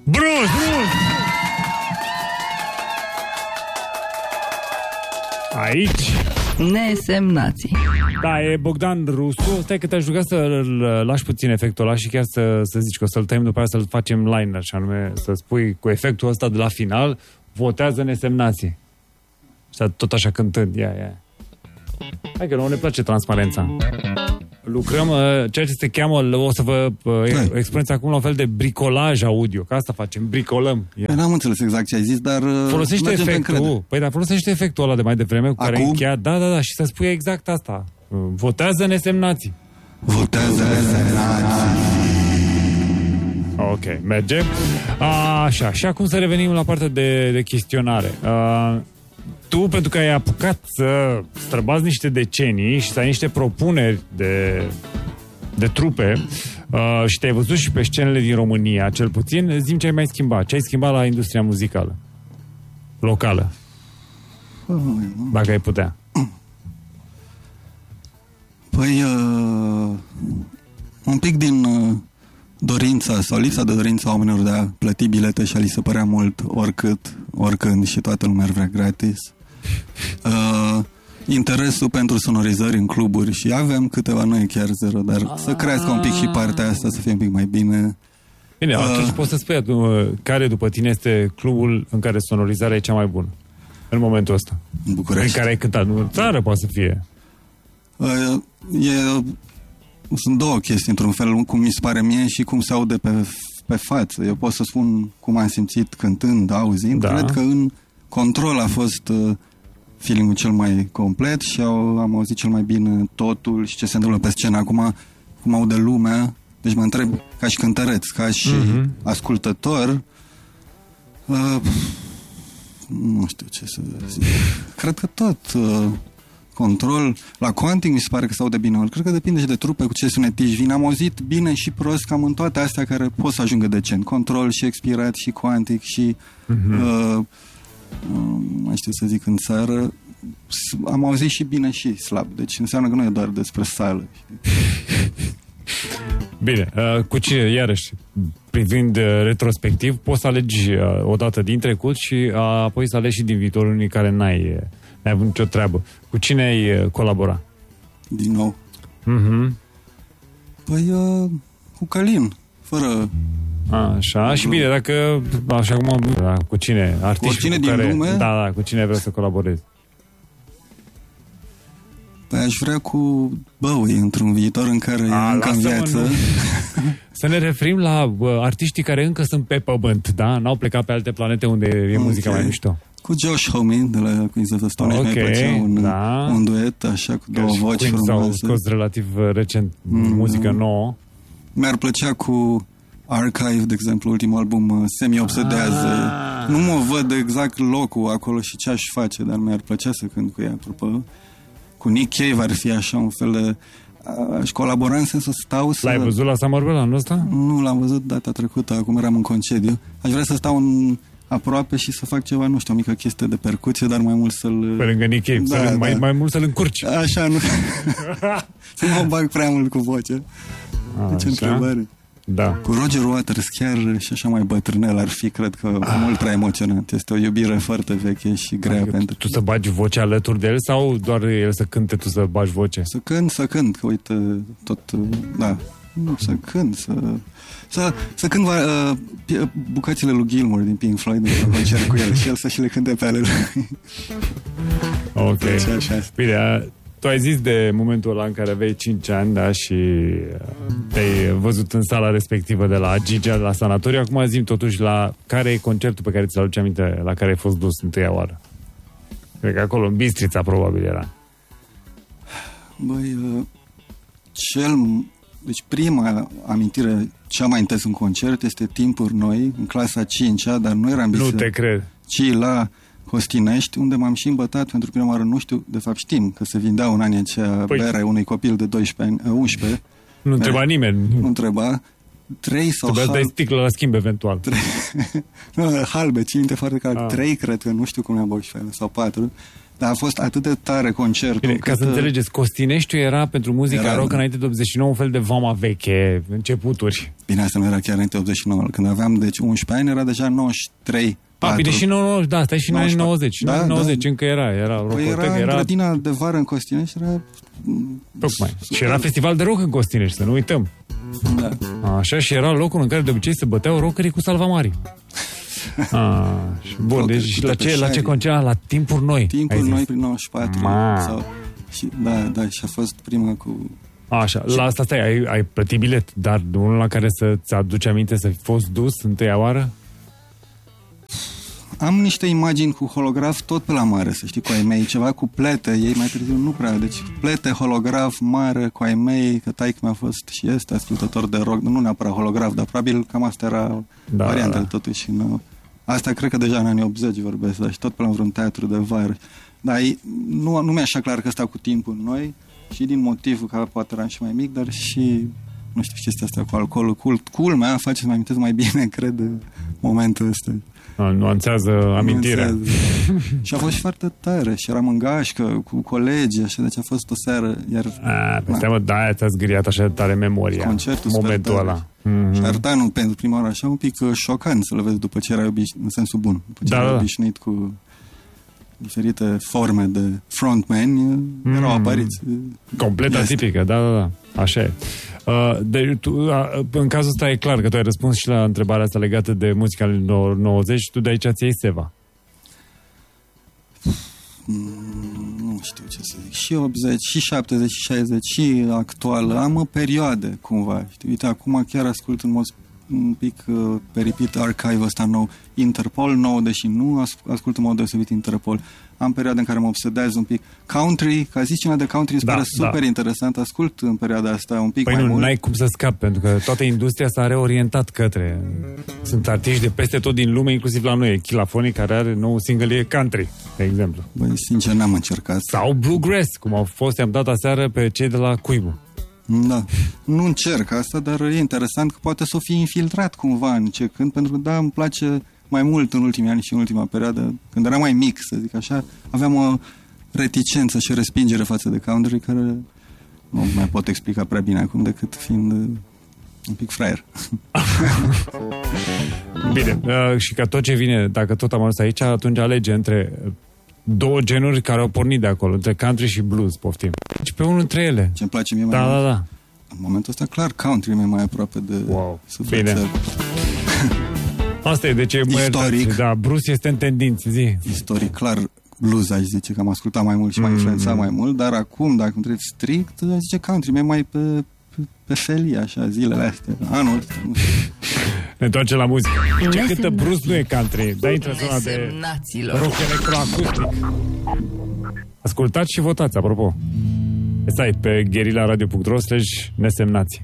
Brus! Aici. Nesemnații. Da, e Bogdan Rusu. Stai că te-aș ruga să-l lași puțin efectul ăla și chiar să zici că o să-l tăiem după aceea, să-l facem liner, și anume să spui cu efectul ăsta de la final, votează nesemnații. Și tot așa cântând, ia. Hai că nouă ne place transparența. Lucrăm, ceea ce se cheamă, o să vă expuneți acum la un fel de bricolaj audio, că asta facem, bricolăm. N-am înțeles exact ce ai zis, dar folosește efectul. Păi da, folosește efectul ala de mai devreme cu care ai încheiat. Da, și să spui exact asta. Votează nesemnații. Votează nesemnații. Ok, merge. Așa, și acum să revenim la partea de chestionare. Tu, pentru că ai apucat să străbați niște decenii și să ai niște propuneri de trupe și te-ai văzut și pe scenele din România, cel puțin, zi-mi ce ai mai schimbat. Ce ai schimbat la industria muzicală? Locală. Dacă ai putea. Păi, un pic din dorința sau lipsa de dorința oamenilor de a plăti bilete și a li se părea mult oricât, oricând și toată lumea ar vrea gratis. Interesul pentru sonorizări în cluburi și avem câteva, nu e chiar zero, dar să crească un pic și partea asta, să fie un pic mai bine. Bine, atunci poți să spui care după tine este clubul în care sonorizarea e cea mai bună în momentul ăsta? În București. În care ai cântat. În țară poate să fie. Sunt două chestii, într-un fel, cum mi se pare mie și cum se aude pe față. Eu pot să spun cum am simțit cântând, auzind. Da. Cred că în Control a fost feeling-ul cel mai complet și am auzit cel mai bine totul și ce se întâmplă pe scenă. Acum, cum aude lumea, deci mă întreb ca și cântăreț, ca și ascultător, nu știu ce să zic. Cred că tot Control, la Quantic mi se pare că se aude bine. Cred că depinde și de trupe cu ce sunetiști vin. Am auzit bine și prost cam în toate astea care pot să ajungă decent. Control și Expirat și Quantic și mai știu să zic în țară. Am auzit și bine și slab. Deci înseamnă că nu e doar despre sală. Bine, cu cine, iarăși, privind retrospectiv, poți să alegi o dată din trecut și apoi să alegi și din viitorul unii care n-ai avut nicio treabă. Cu cine ai colabora? Din nou? Păi, cu Călin, fără... Așa, și bine, dacă, așa cum cu cine? Artiști cu oricine din lume? Da, cu cine vreau să colaborezi? Păi aș vrea cu Bowie într-un viitor în care e încă în viață. Să ne referim la artiștii care încă sunt pe pământ, da? N-au plecat pe alte planete unde e muzica mai mișto. Cu Josh Homme de la Queens of the Stone Age mi-a plăcea un duet așa cu două voci frumoase. Au scos relativ recent muzică nouă. Mi-ar plăcea cu Archive, de exemplu, ultimul album se-mi obsedează. Nu mă văd exact locul acolo și ce aș face, dar mi-ar plăcea să cânt cu ea, apropo. Cu Nick Cave ar fi așa un fel de... Aș colabora în sensul stau să... L-ai văzut la Summer anul ăsta? Nu, l-am văzut data trecută, acum eram în concediu. Aș vrea să stau aproape și să fac ceva, nu știu, o mică chestie de percuție, dar mai mult să-l... Pe lângă Nick Cave, mai mult să-l încurci. Așa, nu... să mă bag prea mult cu voce. Ce întrebare. Da. Cu Roger Waters chiar și așa mai bătrânel ar fi, cred că mult prea emoționant. Este o iubire foarte veche și grea pentru... Tu să bagi vocea alături de el sau doar el să cânte, tu să bagi voce? Să cânt, că uite, tot, da, să cânt, să cânt bucățile lui Gilmour din Pink Floyd în concert cu el și el să și le cânte pe ale lui. Ok. Bine, tu ai zis de momentul ăla în care aveai 5 ani, da, și te-ai văzut în sala respectivă de la Gigea, la sanatoriu. Acum zi-mi totuși la care e concertul pe care ți-l aduce aminte, la care ai fost dus întâia oară. Cred că acolo, în Bistrița, probabil era. Băi, deci prima amintire, cea mai intens în concert, este Timpuri Noi, în clasa 5-a, dar nu era în Bistrița. Nu te cred. Ci la Hostinești, unde m-am și îmbătat pentru prima oară, nu știu, de fapt știm că se vindeau în anii aceea bere unui copil de 12 ani, 11. Nu întreba nimeni. Nu întreba. 3 sau trebuie să dai sticlă la schimb eventual. Nu, halbe, ținte foarte clar. 3, cred că, nu știu cum le-am băut sau 4. Dar a fost atât de tare concertul. Bine, ca să înțelegeți, Costineștiul era pentru muzica rock înainte de 89 un fel de vama veche, începuturi. Bine, asta nu era chiar înainte de 89. Când aveam, deci, 11 ani, era deja 93. Bine, și 90, da, stai și 90. Da, 90 încă era Păi era în grădina de vară în Costinești, era... Tocmai. Și era festival de rock în Costinești, să nu uităm. Da. Așa, și era locul în care de obicei se băteau rockerii cu Salvamari. Bun, deci la ce concert? La Timpuri Noi. Timpuri Noi prin 94. Și a fost prima cu... Așa, la asta stai, ai plătit bilet, dar unul la care să-ți aduci aminte să fi fost dus întâia oară? Am niște imagini cu holograf tot pe la mare, să știi, cu ai mei, ceva cu plete, ei mai târziu nu prea, deci plete, holograf, mare, cu ai mei, că taică mi-a fost și este ascultător de rock, nu neapărat holograf, dar probabil cam asta era variantele totuși. Nu? Asta cred că deja în anii 80 vorbesc, dar și tot pe la vreun teatru de vară. Dar nu mi-e așa clar că stau cu timpul noi și din motivul că poate eram și mai mic, dar și, nu știu, chestia asta cu alcoolul, culmea, face să mă amintesc mai bine, cred, momentul ăsta. Nuanțează amintirea. Și a fost și foarte tare. Și eram în gașcă cu colegii, așa, deci a fost o seară. Da, ți-a zgâriat așa de tare memoria. Concertul momentul ăla. Și Artanul, pentru prima oară, așa, un pic șocant să-l vezi după ce erai obișnuit, în sensul bun, după ce erai obișnuit cu diferite forme de frontman, erau apariți. Complet atipică, da. Așa e. Deci, în cazul ăsta e clar că tu ai răspuns și la întrebarea asta legată de muzica în 90 și tu de aici ți iei seva. Nu știu ce să zic. Și 80, și 70, și 60, și actuală. Am perioade, cumva. Știi? Uite, acum chiar ascult în mod un pic peripit archive-ul ăsta nou. Interpol nou, deși nu ascult în mod deosebit Interpol. Am perioade în care mă obsedează un pic. Country, ca zis cineva de country, îmi pare super interesant. Ascult în perioada asta un pic mai mult. N-ai cum să scapi, pentru că toată industria s-a reorientat către... Sunt artiști de peste tot din lume, inclusiv la noi. Chilafonic, care are nou single, e country, de exemplu. Băi, sincer, n-am încercat. Sau bluegrass, cum au fost, i-am dat aseară pe cei de la Cuibu. Da. Nu încerc asta, dar e interesant că poate să o fi infiltrat cumva încercând, pentru că, îmi place mai mult în ultimii ani și în ultima perioadă, când eram mai mic, să zic așa, aveam o reticență și respingere față de country care nu mai pot explica prea bine acum decât fiind un pic fraier. Bine, și că tot ce vine, dacă tot am ajuns aici, atunci alege între două genuri care au pornit de acolo, între country și blues, poftim. Deci pe unul dintre ele. Ce-mi place mie mai mult. Da. În momentul ăsta, clar, country e mai aproape de suflet. Bine. Asta e, deci istoric. Da, Bruce este în tendință, zi. Istoric, clar, blues, aș zice, că am ascultat mai mult și m-a influențat mai mult, dar acum, dacă îmi trebuie strict, aș zice country, mai pe felie, așa, zilele astea, anul ăsta, nu știu. Ne întoarcem la muzică. Ce cântă Bruce nu e country, dar intră zona de rock electroacustic. Ascultați și votați, apropo. Stai pe guerilaradio.ro/nesemnați.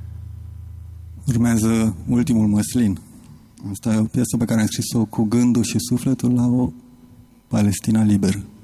Urmează Ultimul Măslin. Asta e o piesă pe care am scris-o cu gândul și sufletul la o Palestina liberă.